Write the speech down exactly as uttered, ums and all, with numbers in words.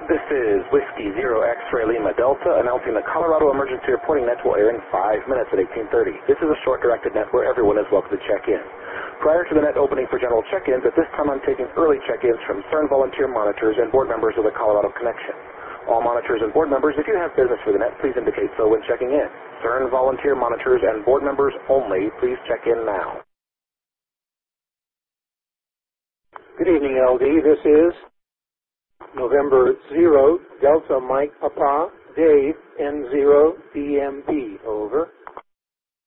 This is Whiskey Zero X-Ray Lima Delta announcing the Colorado Emergency Reporting Net will air in five minutes at eighteen thirty. This is a short directed net where everyone is welcome to check in. Prior to the net opening for general check-ins, at this time I'm taking early check-ins from CERN volunteer monitors and board members of the Colorado Connection. All monitors and board members, if you have business for the net, please indicate so when checking in. CERN volunteer monitors and board members only, please check in now. Good evening, L D. This is November zero, Delta Mike Papa, Dave, N zero, D M B. Over.